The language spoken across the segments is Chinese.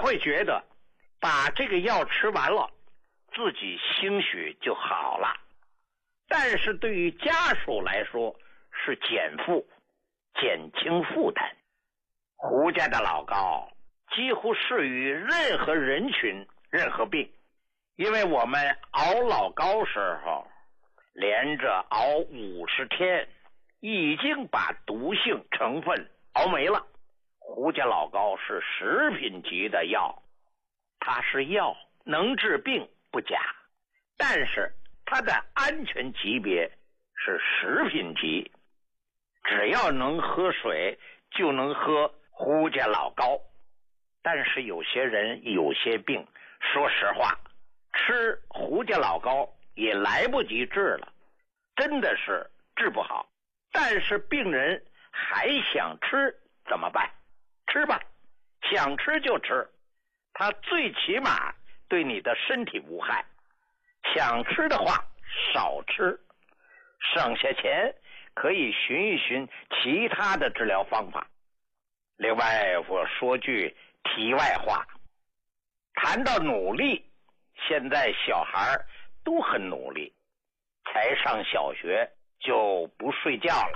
会觉得把这个药吃完了，自己兴许就好了。但是对于家属来说是减负，减轻负担。胡家的老高几乎适于任何人群任何病，因为我们熬老高时候连着熬50天，已经把毒性成分熬没了。胡家老高是食品级的药，它是药，能治病不假，但是它的安全级别是食品级，只要能喝水就能喝胡家老高。但是有些人有些病，说实话，吃胡家老高也来不及治了，真的是治不好。但是病人还想吃怎么办？吃吧，想吃就吃，它最起码对你的身体无害。想吃的话少吃，省下钱可以寻一寻其他的治疗方法。另外我说句题外话，谈到努力，现在小孩都很努力，才上小学就不睡觉了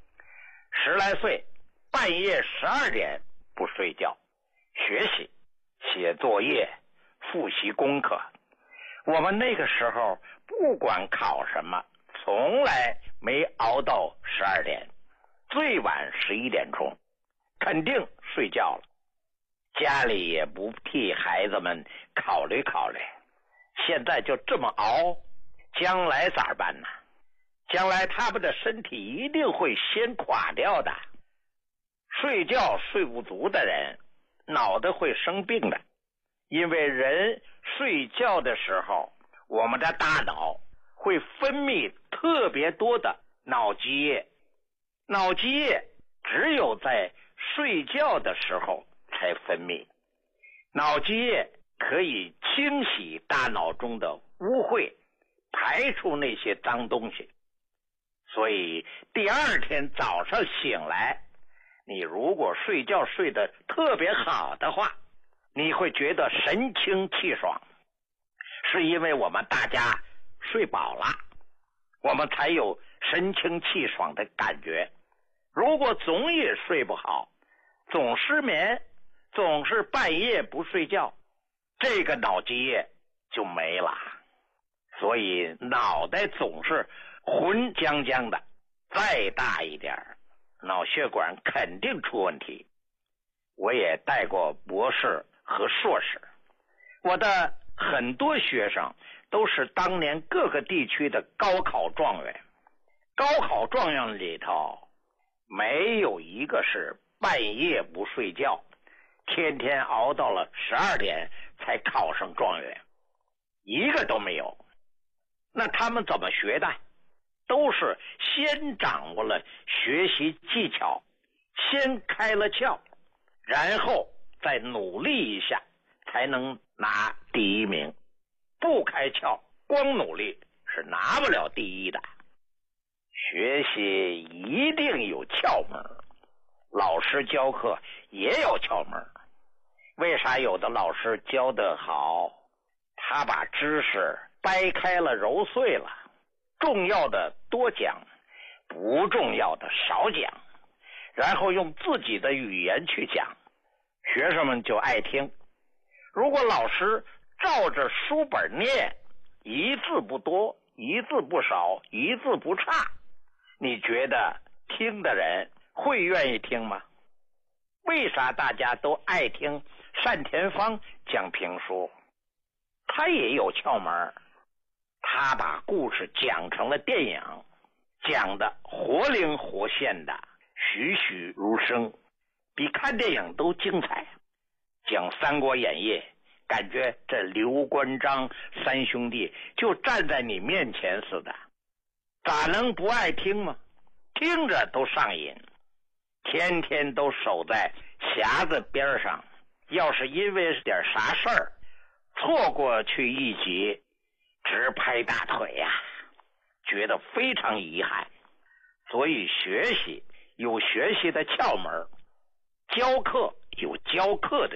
，10来岁半夜12点不睡觉，学习写作业复习功课。我们那个时候不管考什么，从来没熬到12点，最晚11点钟肯定睡觉了。家里也不替孩子们考虑考虑，现在就这么熬，将来咋办呢？将来他们的身体一定会先垮掉的。睡觉睡不足的人脑袋会生病的，因为人睡觉的时候，我们的大脑会分泌特别多的脑积液，脑积液只有在睡觉的时候才分泌。脑积液可以清洗大脑中的污秽，排出那些脏东西。所以第二天早上醒来，你如果睡觉睡得特别好的话，你会觉得神清气爽，是因为我们大家睡饱了，我们才有神清气爽的感觉。如果总也睡不好，总失眠，总是半夜不睡觉，这个脑积液就没了。所以脑袋总是浑浆浆的，再大一点脑血管肯定出问题。我也带过博士和硕士，我的很多学生都是当年各个地区的高考状元。高考状元里头没有一个是半夜不睡觉，天天熬到了12点才考上状元，一个都没有。那他们怎么学的？都是先掌握了学习技巧，先开了窍，然后再努力一下才能拿第1名。不开窍光努力是拿不了第1的。学习一定有窍门，老师教课也有窍门。为啥有的老师教得好？他把知识掰开了揉碎了，重要的多讲，不重要的少讲，然后用自己的语言去讲，学生们就爱听。如果老师照着书本念，一字不多，一字不少，一字不差，你觉得听的人会愿意听吗？为啥大家都爱听单田芳讲评书？他也有窍门，他把故事讲成了电影，讲的活灵活现的，栩栩如生，比看电影都精彩。讲《三国演义》，感觉这刘关张3兄弟就站在你面前似的，咋能不爱听吗？听着都上瘾，天天都守在匣子边上，要是因为点啥事儿错过去一集，直拍大腿呀，觉得非常遗憾。所以学习有学习的窍门，教课有教课的